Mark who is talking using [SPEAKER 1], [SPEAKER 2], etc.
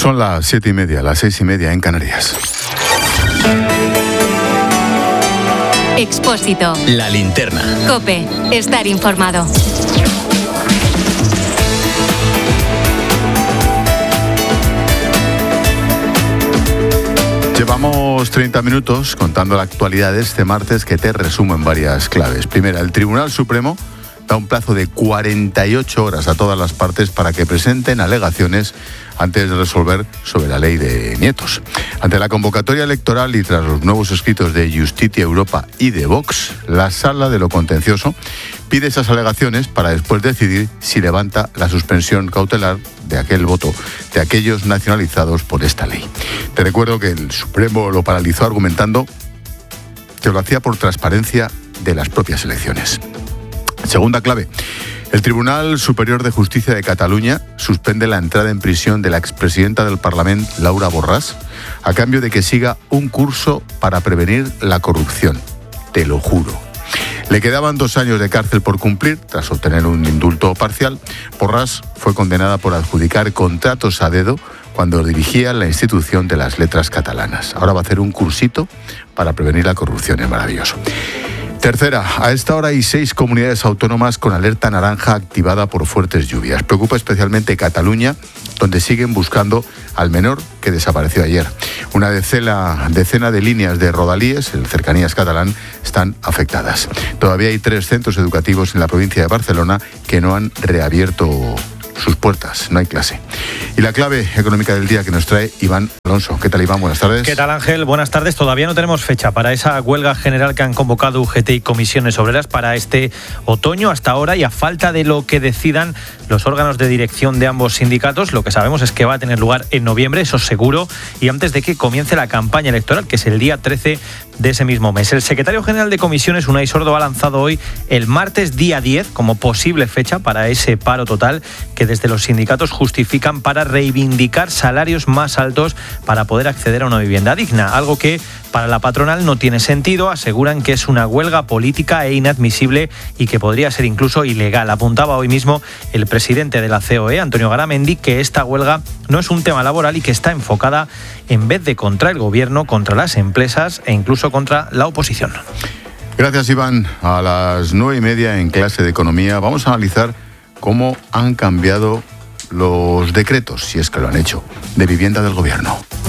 [SPEAKER 1] Son las 7:30, las 6:30 en Canarias.
[SPEAKER 2] Expósito.
[SPEAKER 3] La linterna.
[SPEAKER 2] COPE. Estar informado.
[SPEAKER 1] Llevamos 30 minutos contando la actualidad de este martes que te resumo en varias claves. Primera, el Tribunal Supremo da un plazo de 48 horas a todas las partes para que presenten alegaciones antes de resolver sobre la ley de nietos. Ante la convocatoria electoral y tras los nuevos escritos de Justicia Europa y de Vox, la Sala de lo Contencioso pide esas alegaciones para después decidir si levanta la suspensión cautelar de aquel voto de aquellos nacionalizados por esta ley. Te recuerdo que el Supremo lo paralizó argumentando que lo hacía por transparencia de las propias elecciones. Segunda clave. El Tribunal Superior de Justicia de Cataluña suspende la entrada en prisión de la expresidenta del Parlament, Laura Borràs, a cambio de que siga un curso para prevenir la corrupción. Te lo juro. Le quedaban 2 años de cárcel por cumplir, tras obtener un indulto parcial. Borràs fue condenada por adjudicar contratos a dedo cuando dirigía la institución de las letras catalanas. Ahora va a hacer un cursito para prevenir la corrupción. Es maravilloso. Tercera, a esta hora hay 6 comunidades autónomas con alerta naranja activada por fuertes lluvias. Preocupa especialmente Cataluña, donde siguen buscando al menor que desapareció ayer. Una decena de líneas de rodalíes, el Cercanías catalán, están afectadas. Todavía hay 3 centros educativos en la provincia de Barcelona que no han reabierto sus puertas, no hay clase. Y la clave económica del día que nos trae Iván Alonso. ¿Qué tal, Iván? Buenas tardes.
[SPEAKER 4] ¿Qué tal, Ángel? Buenas tardes. Todavía no tenemos fecha para esa huelga general que han convocado UGT y comisiones obreras para este otoño. Hasta ahora, y a falta de lo que decidan los órganos de dirección de ambos sindicatos, lo que sabemos es que va a tener lugar en noviembre, eso seguro, y antes de que comience la campaña electoral, que es el día 13 de ese mismo mes. El secretario general de comisiones, Unai Sordo, ha lanzado hoy el martes día 10 como posible fecha para ese paro total que desde los sindicatos justifican para reivindicar salarios más altos para poder acceder a una vivienda digna, algo que para la patronal no tiene sentido. Aseguran que es una huelga política e inadmisible y que podría ser incluso ilegal. Apuntaba hoy mismo el presidente de la COE, Antonio Garamendi, que esta huelga no es un tema laboral y que está enfocada, en vez de contra el gobierno, contra las empresas e incluso contra la oposición.
[SPEAKER 1] Gracias, Iván. A las 9:30 en clase de economía vamos a analizar cómo han cambiado los decretos, si es que lo han hecho, de vivienda del gobierno.